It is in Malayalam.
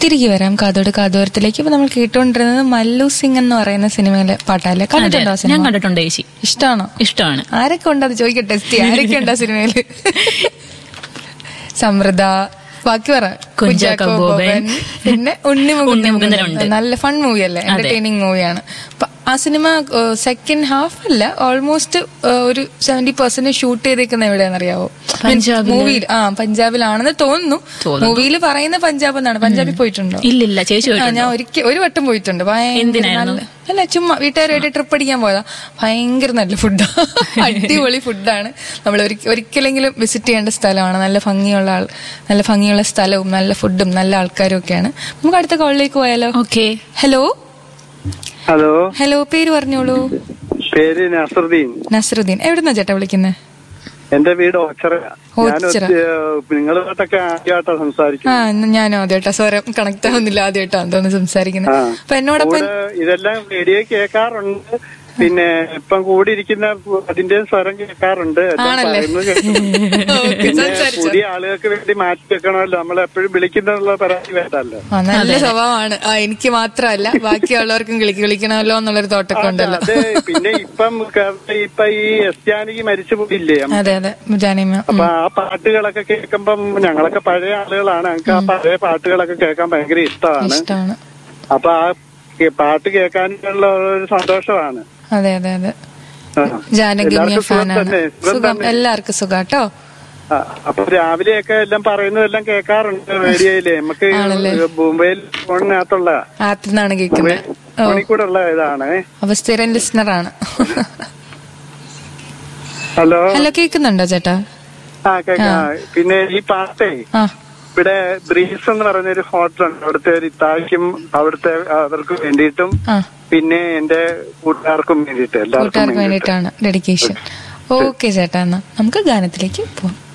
തിരികെ വരാം കാതോട് കാതോരത്തിലേക്ക്. ഇപ്പൊ നമ്മൾ കേട്ടോണ്ടിരുന്നത് മല്ലു സിംഗ് എന്ന് പറയുന്ന സിനിമയിലെ പാട്ടല്ലേ? കണ്ടിട്ടുണ്ടോ സിനിമ? ഞാൻ കണ്ടിട്ടുണ്ട് ചേച്ചി. ഇഷ്ടമാണോ? ഇഷ്ടമാണ്. ആരൊക്കെ ഉണ്ട് അത് ചോദിക്കട്ടെ. ആരൊക്കെ ഉണ്ട് ആ സിനിമയില്? സമൃദ്ധ, ബാക്കി പറ, കുഞ്ചാക്കോ ബോബൻ, പിന്നെ ഉണ്ണിമുകുന്ദനുണ്ട്. നല്ല ഫൺ മൂവിയല്ലേ, എന്റർടൈനിങ് മൂവിയാണ്. ആ സിനിമ സെക്കൻഡ് ഹാഫ് അല്ല, ഓൾമോസ്റ്റ് ഒരു 70% ഷൂട്ട് ചെയ്തേക്കുന്ന എവിടെയാണെന്നറിയാവോ? മൂവിയിൽ. പഞ്ചാബിലാണെന്ന് തോന്നുന്നു. മൂവിയിൽ പറയുന്ന പഞ്ചാബ് എന്നാണ്. പഞ്ചാബിൽ പോയിട്ടുണ്ടോ? ഇല്ലില്ല ചേച്ചി. ഞാൻ ഒരു വട്ടം പോയിട്ടുണ്ട്. അല്ല, ചുമ്മാ വീട്ടുകാരുമായിട്ട് ട്രിപ്പ് അടിക്കാൻ പോയതാ. ഭയങ്കര നല്ല ഫുഡാ, അടിപൊളി ഫുഡാണ്. നമ്മൾ ഒരിക്കലെങ്കിലും വിസിറ്റ് ചെയ്യേണ്ട സ്ഥലമാണ്. നല്ല ഭംഗിയുള്ള സ്ഥലവും നല്ല ഫുഡും നല്ല ആൾക്കാരും ഒക്കെയാണ്. നമുക്ക് അടുത്ത കോളിലേക്ക് പോയാലോ? ഓക്കെ. ഹലോ ഹലോ, പേര് പറഞ്ഞോളൂ. പേര് നസറുദ്ദീൻ. നസറുദ്ദീൻ, എവിടുന്നാ ചേട്ടാ വിളിക്കുന്നത്? എന്റെ വീട് ഓച്ചറ. നിങ്ങളുമായിട്ടൊക്കെ ആദ്യമായിട്ടാ സംസാരിക്കുന്നത്. ഞാനും ആദ്യമായിട്ടാ, സ്വരം കണക്ട് ആവുന്നില്ല, ആദ്യമായിട്ടാണ് തോന്നുന്നു സംസാരിക്കുന്നത്. അപ്പൊ എന്നോടൊപ്പം ഇതെല്ലാം റേഡിയോ കേൾക്കാറുണ്ട്. പിന്നെ ഇപ്പം കൂടിയിരിക്കുന്ന അതിന്റെ സ്വരം കേൾക്കാറുണ്ട്. പിന്നെ പുതിയ ആളുകൾക്ക് വേണ്ടി മാറ്റി വെക്കണമല്ലോ, നമ്മൾ എപ്പോഴും വിളിക്കുന്നുള്ള പരാതി വേണ്ടല്ലോ. നല്ല സ്വഭാവമാണ്. എനിക്ക് മാത്രമല്ല ബാക്കിയുള്ളവർക്കും വിളിക്കണമല്ലോ എന്നുള്ളൊരു തോട്ടൊക്കെ ഉണ്ടല്ലോ. അതെ. പിന്നെ ഇപ്പൊ ഈ എസ് ജാനകി മരിച്ചു പോയില്ലേ? അതെ അതെ, ജാനകിയമ്മ. അപ്പൊ ആ പാട്ടുകളൊക്കെ കേൾക്കുമ്പം ഞങ്ങളൊക്കെ പഴയ ആളുകളാണ്. ഞങ്ങൾക്ക് ആ പഴയ പാട്ടുകളൊക്കെ കേൾക്കാൻ ഭയങ്കര ഇഷ്ടമാണ്. അപ്പൊ ആ പാട്ട് കേൾക്കാനുള്ള ഒരു സന്തോഷമാണ്. അതെ അതെ അതെ, ജാനകിയമ്മ ഫാനാണ്. സുഖം, എല്ലാവർക്കും സുഖം കേട്ടോ. അപ്പൊ രാവിലെയൊക്കെ എല്ലാം പറയുന്നതെല്ലാം കേൾക്കാറുണ്ട് റേഡിയോയില്. നമുക്ക് മുംബൈയിൽ ഫോണിനകത്തുള്ള ആപ്പിൽ നിന്നാണ് കേൾക്കുന്നത്, ഫോണിൽ കൂടെ ഉള്ള ഇതാണ്. അപ്പൊ സ്ഥിരം ലിസ്ണറാണ്. ഹലോ ഹലോ, കേൾക്കുന്നുണ്ടോ ചേട്ടാ? കേൾക്കാം. പിന്നെ ഈ പാട്ടേ ഇവിടെ ബ്രീസ് എന്ന് പറയുന്നൊരു ഹോട്ടലുണ്ട്. അവിടുത്തെ ഒരു ഇത്താക്കും അവിടുത്തെ അവർക്ക് വേണ്ടിയിട്ടും പിന്നെ എന്റെ കൂട്ടുകാർക്കും വേണ്ടിയിട്ട് എല്ലാവർക്കും വേണ്ടിയിട്ടാണ് ഡെഡിക്കേഷൻ. ഓക്കെ ചേട്ടാ, എന്നാ നമുക്ക് ഗാനത്തിലേക്ക് പോവാം.